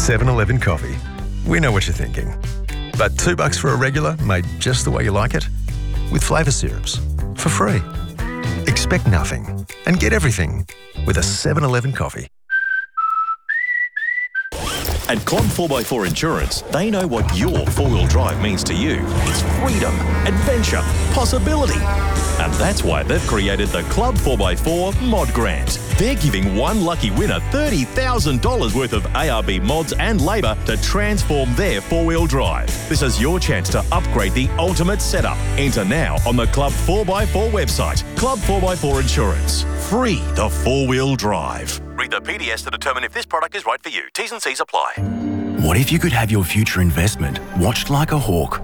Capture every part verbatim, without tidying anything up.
seven eleven coffee. We know what you're thinking. But two bucks for a regular made just the way you like it? With flavour syrups. For free. Expect nothing and get everything with a seven eleven coffee. At Club four by four Insurance, they know what your four-wheel drive means to you. It's freedom, adventure, possibility. And that's why they've created the Club four by four Mod Grant. They're giving one lucky winner thirty thousand dollars worth of A R B mods and labour to transform their four-wheel drive. This is your chance to upgrade the ultimate setup. Enter now on the Club four by four website. Club four by four Insurance. Free the four-wheel drive. Read the P D S to determine if this product is right for you. T's and C's apply. What if you could have your future investment watched like a hawk?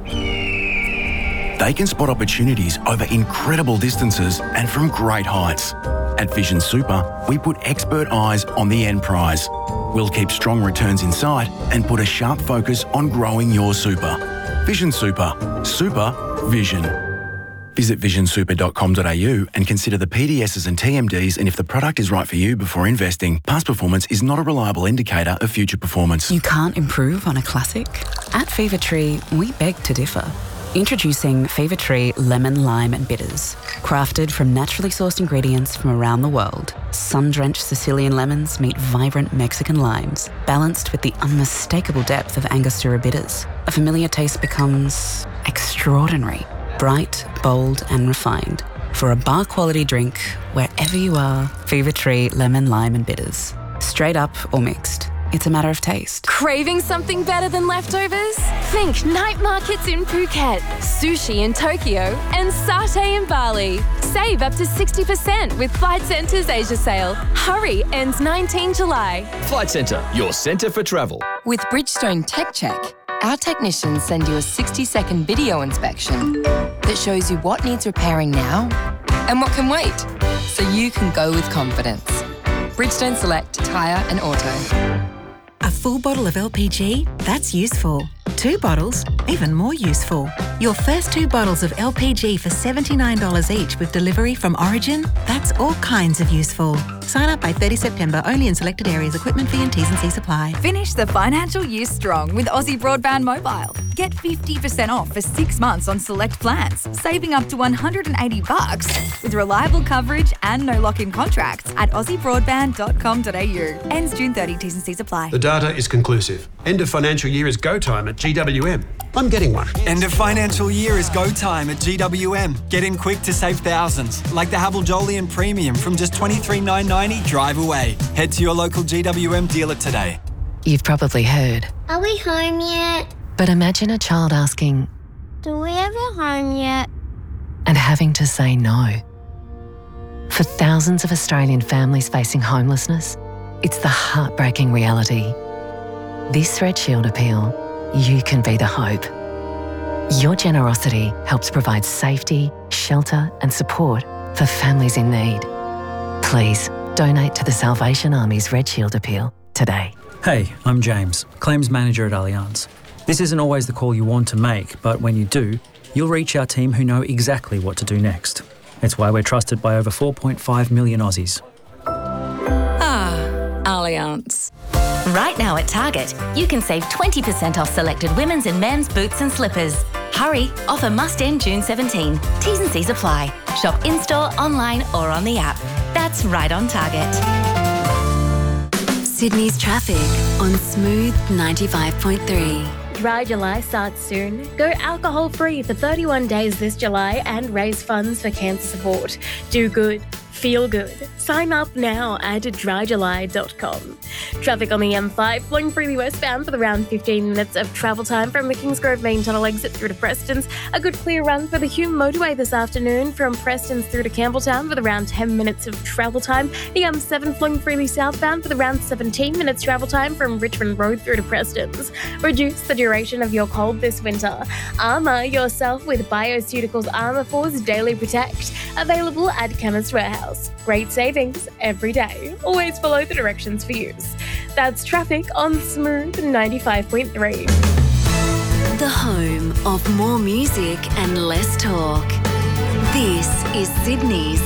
They can spot opportunities over incredible distances and from great heights. At Vision Super, we put expert eyes on the end prize. We'll keep strong returns in sight and put a sharp focus on growing your super. Vision Super. Super Vision. Visit vision super dot com dot a u and consider the P D Ss and T M Ds and if the product is right for you before investing. Past performance is not a reliable indicator of future performance. You can't improve on a classic? At Fever Tree, we beg to differ. Introducing Fever Tree Lemon, Lime and Bitters. Crafted from naturally sourced ingredients from around the world, sun-drenched Sicilian lemons meet vibrant Mexican limes, balanced with the unmistakable depth of Angostura bitters. A familiar taste becomes extraordinary. Bright, bold and refined. For a bar-quality drink, wherever you are, Fever Tree Lemon, Lime and Bitters. Straight up or mixed. It's a matter of taste. Craving something better than leftovers? Think night markets in Phuket, sushi in Tokyo, and satay in Bali. Save up to sixty percent with Flight Centre's Asia sale. Hurry, ends nineteenth July. Flight Centre, your centre for travel. With Bridgestone Tech Check, our technicians send you a sixty second video inspection that shows you what needs repairing now and what can wait, so you can go with confidence. Bridgestone Select Tyre and Auto. A full bottle of L P G? That's useful. Two bottles? Even more useful. Your first two bottles of L P G for seventy-nine dollars each with delivery from Origin? That's all kinds of useful. Sign up by thirtieth September only in selected areas. Equipment fee and T's and C's apply. Finish the financial year strong with Aussie Broadband Mobile. Get fifty percent off for six months on select plans, saving up to one hundred eighty bucks with reliable coverage and no lock-in contracts at aussie broadband dot com dot a u. Ends June thirtieth, T's and C's apply. The data is conclusive. End of financial year is go time at G W M. I'm getting one. End of financial year is go time at G W M. Get in quick to save thousands, like the Havel Jolion Premium from just twenty-three thousand nine hundred ninety dollars drive away. Head to your local G W M dealer today. You've probably heard. Are we home yet? But imagine a child asking, Do we ever home yet? And having to say no. For thousands of Australian families facing homelessness, it's the heartbreaking reality. This Red Shield appeal, you can be the hope. Your generosity helps provide safety, shelter and support for families in need. Please donate to the Salvation Army's Red Shield appeal today. Hey, I'm James, Claims Manager at Allianz. This isn't always the call you want to make, but when you do, you'll reach our team who know exactly what to do next. It's why we're trusted by over four point five million Aussies. Ah, Allianz. Right now at Target, you can save twenty percent off selected women's and men's boots and slippers. Hurry, offer must end June seventeenth. T's and C's apply. Shop in-store, online or on the app. That's right on Target. Sydney's traffic on Smooth ninety-five point three. Dry July starts soon. Go alcohol-free for thirty-one days this July and raise funds for cancer support. Do good. Feel good. Sign up now at dry july dot com. Traffic on the M five flowing freely westbound for around fifteen minutes of travel time from the Kingsgrove main tunnel exit through to Preston's. A good clear run for the Hume motorway this afternoon from Preston's through to Campbelltown with around ten minutes of travel time. The M seven flowing freely southbound for around seventeen minutes travel time from Richmond Road through to Preston's. Reduce the duration of your cold this winter. Armour yourself with Bioceuticals Armour Force Daily Protect. Available at Chemist Warehouse. Great savings every day. Always follow the directions for use. That's traffic on Smooth ninety-five point three. The home of more music and less talk. This is Sydney's